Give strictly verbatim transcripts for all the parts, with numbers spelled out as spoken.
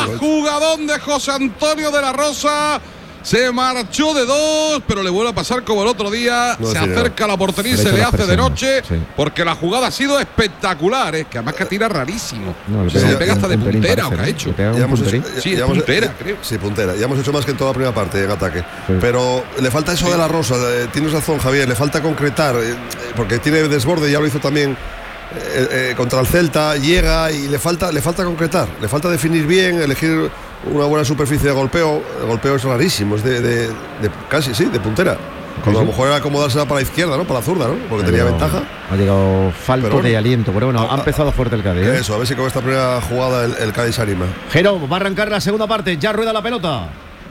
jugadón de José Antonio de la Rosa. Se marchó de dos, pero le vuelve a pasar como el otro día. No, se sí, acerca no. a la portería y se le hace de noche, sí. porque la jugada ha sido espectacular, ¿eh? Que además que tira rarísimo. No, se le pega hasta de puntera, ¿o qué ha hecho? Ya hemos hecho, sí, ya puntera, hemos, creo. Sí, puntera. Ya hemos hecho más que en toda la primera parte en ataque. Sí. Pero le falta eso sí. de la Rosa. Tienes razón, Javier. Le falta concretar, porque tiene desborde, ya lo hizo también. Eh, eh, contra el Celta, llega y le falta le falta concretar, le falta definir bien, elegir una buena superficie de golpeo. El golpeo es rarísimo, es de, de, de casi, sí, de puntera. Cuando sí, a lo mejor era acomodársela para la izquierda, ¿no? Para la zurda, ¿no? Porque ha tenía llegado, ventaja. Ha llegado falto bueno, de aliento, pero bueno, a, ha empezado fuerte el Cádiz, ¿eh? Eso, a ver si con esta primera jugada el, el Cádiz se anima. Jero, va a arrancar la segunda parte, ya rueda la pelota.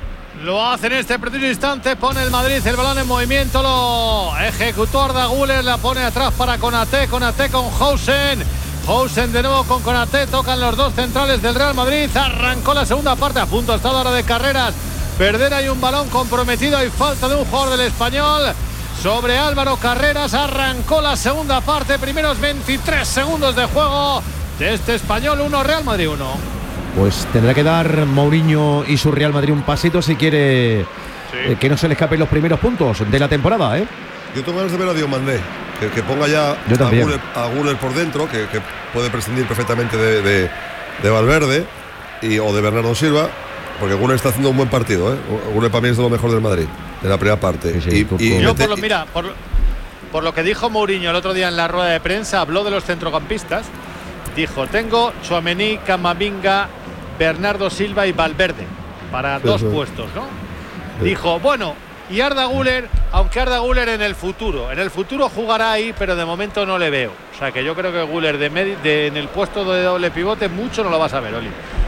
Lo hace en este preciso instante, pone el Madrid el balón en movimiento, lo ejecutó Arda Güler, la pone atrás para Konaté, Konaté con Hausen, Hausen de nuevo con Konaté, tocan los dos centrales del Real Madrid, arrancó la segunda parte, a punto está ahora de Carreras, perder hay un balón comprometido, hay falta de un jugador del Español sobre Álvaro Carreras, arrancó la segunda parte, primeros veintitrés segundos de juego de este Español, uno Real Madrid uno. Pues tendrá que dar Mourinho y su Real Madrid un pasito si quiere sí. eh, que no se le escapen los primeros puntos de la temporada, ¿eh? Yo tengo ganas de ver a Diomandé, que, que ponga ya a Güler, a Güler por dentro, que, que puede prescindir perfectamente de, de, de Valverde y, o de Bernardo Silva, porque Güler está haciendo un buen partido, ¿eh? Güler para mí es de lo mejor del Madrid, de la primera parte. Sí, sí, y, y yo por lo, mira, por, por lo que dijo Mourinho el otro día en la rueda de prensa, habló de los centrocampistas, dijo, tengo Tchouaméni, Camavinga, Bernardo Silva y Valverde para sí, dos sí. puestos, ¿no? Sí. Dijo, bueno, y Arda Güler, aunque Arda Güler en el futuro, en el futuro jugará ahí, pero de momento no le veo. O sea que yo creo que Güler de, de, en el puesto de doble pivote mucho no lo vas a ver, Oli.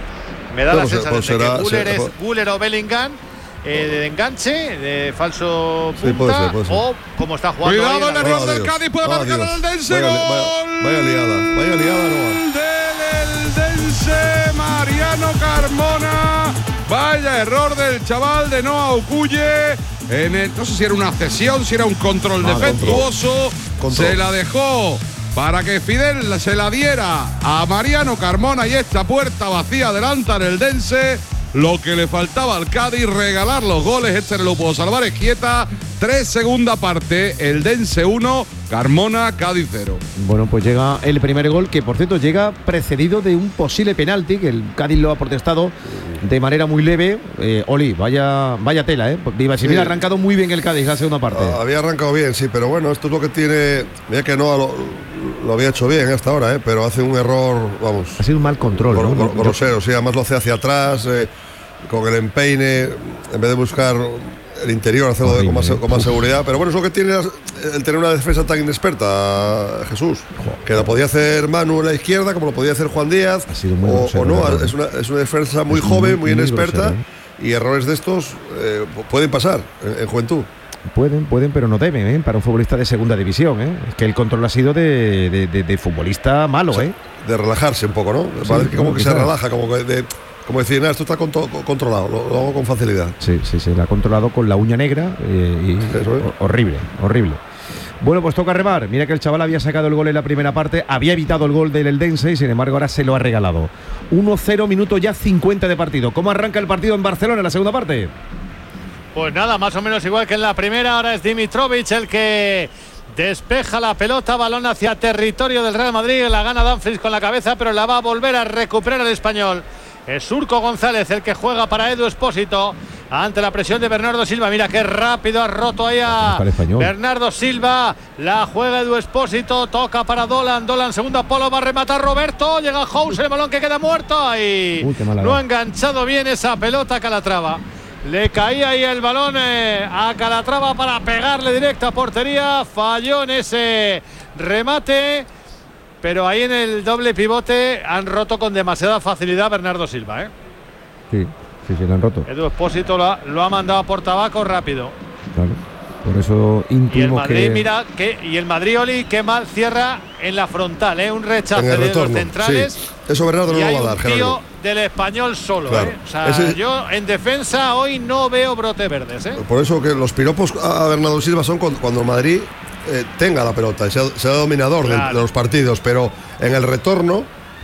Me da no, la sensación pues será, de que Güler será, es Güler o Bellingham, eh, de enganche, de falso punta, sí, puede ser, puede ser. O como está jugando. Cuidado el error del Cádiz, puede marcar el Eldense. Vaya, vaya, vaya liada, vaya liada, no. Mariano Carmona, vaya error del chaval de Noah Ocuye. En el, no sé si era una cesión, si era un control ah, defectuoso. Control. Control. Se la dejó para que Fidel se la diera a Mariano Carmona y esta puerta vacía adelanta en el Dense. Lo que le faltaba al Cádiz, regalar los goles. Este no lo pudo salvar Esquieta. Tres segunda parte, el Dense uno, Carmona, Cádiz cero. Bueno, pues llega el primer gol, que por cierto llega precedido de un posible penalti, que el Cádiz lo ha protestado de manera muy leve. Eh, Oli, vaya, vaya tela, ¿eh? Viva, si sí. hubiera arrancado muy bien el Cádiz la segunda parte. Ah, había arrancado bien, sí, pero bueno, esto es lo que tiene. Mira que no lo, lo había hecho bien hasta ahora, ¿eh? Pero hace un error, vamos. Ha sido un mal control, gr ¿no? Gr grosero, sí, además lo hace hacia atrás, eh, con el empeine, en vez de buscar el interior, hacerlo Horrible, con, más, con más seguridad. Pero bueno, es lo que tiene el tener una defensa tan inexperta, Jesús, que la podía hacer Manu en la izquierda, como lo podía hacer Juan Díaz, ha sido muy o, grosero, o no, ¿verdad? es una, es una defensa muy es joven, muy, muy inexperta, muy grosero, y errores de estos eh, pueden pasar en, en juventud. Pueden, pueden, pero no deben, ¿eh? Para un futbolista de segunda división, ¿eh? Es que el control ha sido de, de, de, de futbolista malo, o sea, ¿eh? De relajarse un poco, ¿no? Sí, Parece que como que se relaja, como que de, como decir, nada, esto está controlado, lo, lo hago con facilidad. Sí, sí, sí, lo ha controlado con la uña negra eh, y Eso es. horrible, horrible. Bueno, pues toca remar. Mira que el chaval había sacado el gol en la primera parte, había evitado el gol del Eldense y sin embargo ahora se lo ha regalado. uno cero, minuto ya cincuenta de partido. ¿Cómo arranca el partido en Barcelona en la segunda parte? Pues nada, más o menos igual que en la primera. Ahora es Dimitrovic el que despeja la pelota, balón hacia territorio del Real Madrid, la gana Dumfries con la cabeza, pero la va a volver a recuperar el Español. Es Surco González el que juega para Edu Expósito ante la presión de Bernardo Silva. Mira qué rápido ha roto ahí a Bernardo Silva. La juega Edu Expósito, toca para Dolan. Dolan, segunda polo, va a rematar Roberto. Llega House, el balón que queda muerto. Y no ha enganchado bien esa pelota a Calatrava. Le caía ahí el balón eh, a Calatrava para pegarle directo a portería. Falló en ese remate. Pero ahí en el doble pivote han roto con demasiada facilidad Bernardo Silva, ¿eh? Sí, sí, sí, lo han roto. Edu Expósito lo ha, lo ha mandado por tabaco rápido. Claro, por eso intuimos y el Madrid, que... mira, que, y el Madrid, Oli, qué mal cierra en la frontal, ¿eh? Un rechazo de retorno, los centrales. Sí. Eso Bernardo no lo va a dar, Gerardo. Y hay un tío del Español solo, claro. ¿eh? O sea, Ese... yo en defensa hoy no veo brote verdes, ¿eh? Por eso que los piropos a Bernardo Silva son cuando, cuando Madrid... Eh, tenga la pelota, sea, sea dominador claro. de, de los partidos, pero en el retorno